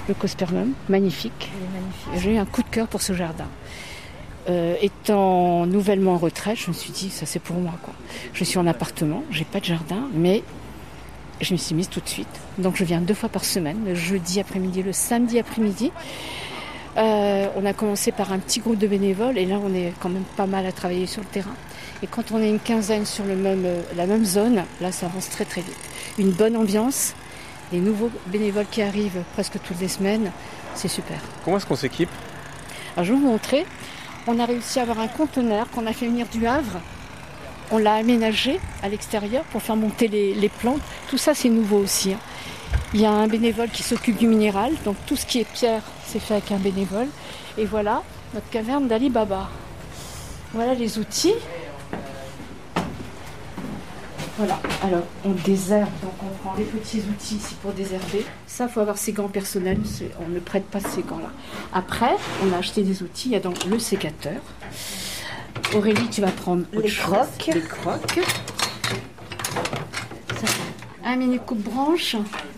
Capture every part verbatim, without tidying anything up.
leucospermum, magnifique. magnifique. J'ai eu un coup de cœur pour ce jardin. Euh, étant nouvellement en retraite, je me suis dit, ça c'est pour moi, quoi. Je suis en appartement, j'ai pas de jardin, mais je me suis mise tout de suite. Donc je viens deux fois par semaine, le jeudi après-midi, le samedi après-midi. Euh, on a commencé par un petit groupe de bénévoles et là on est quand même pas mal à travailler sur le terrain. Et quand on est une quinzaine sur le même, la même zone, là ça avance très très vite. Une bonne ambiance, des nouveaux bénévoles qui arrivent presque toutes les semaines, c'est super. Comment est-ce qu'on s'équipe ? Alors je vais vous montrer, on a réussi à avoir un conteneur qu'on a fait venir du Havre. On l'a aménagé à l'extérieur pour faire monter les, les plantes. Tout ça c'est nouveau aussi, hein. Il y a un bénévole qui s'occupe du minéral, donc tout ce qui est pierre, c'est fait avec un bénévole. Et voilà notre caverne d'Ali Baba. Voilà les outils. Voilà, alors on désherbe, donc on prend les petits outils ici pour désherber. Ça, il faut avoir ses gants personnels, c'est, on ne prête pas ces gants-là. Après, on a acheté des outils, il y a donc le sécateur. Aurélie, tu vas prendre les crocs. Les crocs. Ça, un mini coupe-branche.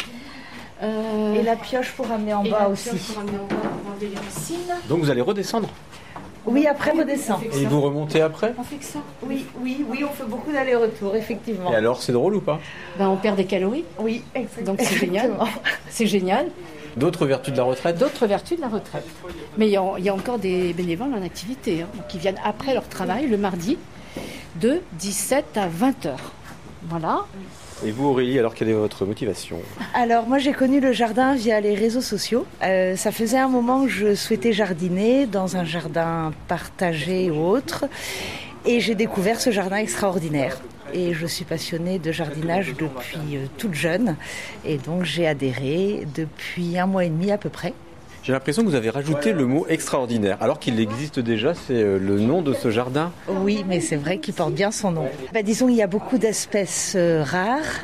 Euh, et la pioche pour amener en bas aussi. Pour amener en bas pour enlever les racines. Donc vous allez redescendre ? Oui, après on redescend. Et vous remontez après ? On fait que ça. Oui, oui, oui, on fait beaucoup d'allers-retours, effectivement. Et alors, c'est drôle ou pas ? Ben, on perd des calories. Oui, exactement. Donc c'est génial. C'est génial. D'autres vertus de la retraite ? D'autres vertus de la retraite. Mais il y a, il y a encore des bénévoles en activité, hein, qui viennent après leur travail, le mardi, de dix-sept à vingt heures. Voilà. Et vous, Aurélie, alors quelle est votre motivation ? Alors moi j'ai connu le jardin via les réseaux sociaux. Euh, ça faisait un moment que je souhaitais jardiner dans un jardin partagé ou autre. Et j'ai découvert ce jardin extraordinaire. Et je suis passionnée de jardinage depuis euh, toute jeune. Et donc j'ai adhéré depuis un mois et demi à peu près. J'ai l'impression que vous avez rajouté le mot extraordinaire, alors qu'il existe déjà, c'est le nom de ce jardin. Oui, mais c'est vrai qu'il porte bien son nom. Bah, disons, il y a beaucoup d'espèces euh, rares.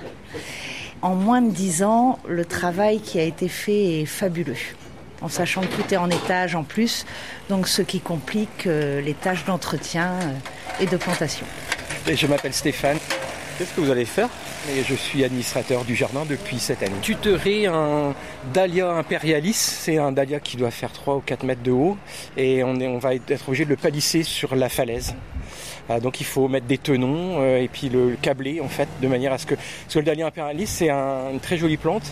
En moins de dix ans, le travail qui a été fait est fabuleux. En sachant que tout est en étage en plus, donc ce qui complique euh, les tâches d'entretien euh, et de plantation. Et je m'appelle Stéphane. Qu'est-ce que vous allez faire ? Et je suis administrateur du jardin depuis cette année. Tuterai un Dahlia imperialis, c'est un dahlia qui doit faire trois ou quatre mètres de haut et on, est, on va être obligé de le palisser sur la falaise. Euh, donc il faut mettre des tenons euh, et puis le câbler en fait de manière à ce que... Parce que le Dahlia imperialis c'est un, une très jolie plante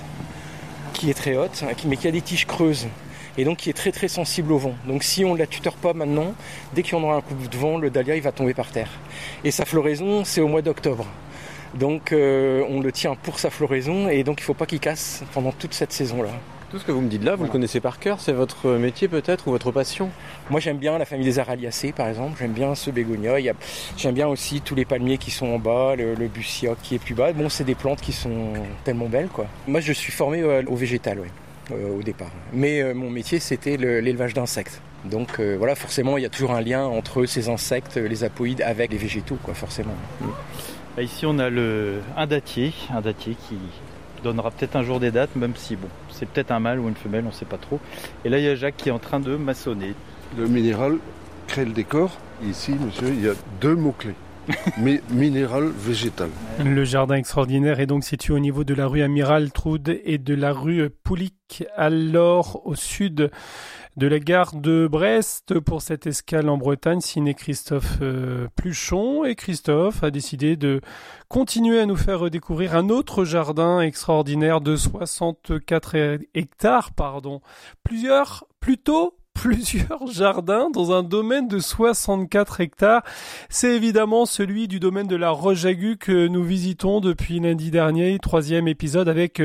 qui est très haute mais qui a des tiges creuses et donc qui est très très sensible au vent. Donc si on ne la tuteur pas maintenant, dès qu'il y en aura un coup de vent, le dahlia il va tomber par terre. Et sa floraison c'est au mois d'octobre. Donc euh, on le tient pour sa floraison et donc il ne faut pas qu'il casse pendant toute cette saison-là. Tout ce que vous me dites là, vous voilà. Le connaissez par cœur, c'est votre métier peut-être ou votre passion ? Moi j'aime bien la famille des Araliacées par exemple, j'aime bien ce bégonia, il y a... j'aime bien aussi tous les palmiers qui sont en bas, le, le bussia qui est plus bas. Bon, c'est des plantes qui sont tellement belles quoi. Moi je suis formé euh, au végétal ouais, euh, au départ. Mais euh, mon métier c'était le, l'élevage d'insectes. Donc euh, voilà, forcément il y a toujours un lien entre ces insectes, les apoïdes avec les végétaux quoi, forcément. Mmh. Ici on a le, un dattier, un dattier qui donnera peut-être un jour des dates, même si bon, c'est peut-être un mâle ou une femelle, on ne sait pas trop. Et là il y a Jacques qui est en train de maçonner. Le minéral crée le décor. Ici, monsieur, il y a deux mots-clés. Mais minéral végétal. Le jardin extraordinaire est donc situé au niveau de la rue Amiral Troude et de la rue Poulic, alors au sud de la gare de Brest. Pour cette escale en Bretagne, signé Christophe euh, Pluchon. Et Christophe a décidé de continuer à nous faire découvrir un autre jardin extraordinaire de soixante-quatre hectares. Pardon. Plusieurs, plutôt plusieurs jardins dans un domaine de soixante-quatre hectares. C'est évidemment celui du domaine de la Roche-Agu que nous visitons depuis lundi dernier, troisième épisode avec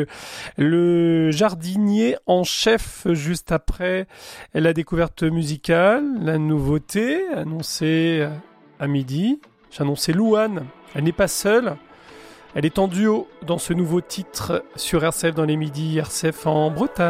le jardinier en chef juste après la découverte musicale, la nouveauté annoncée à midi. J'ai annoncé Louane, elle n'est pas seule. Elle est en duo dans ce nouveau titre sur R C F dans les midis, R C F en Bretagne.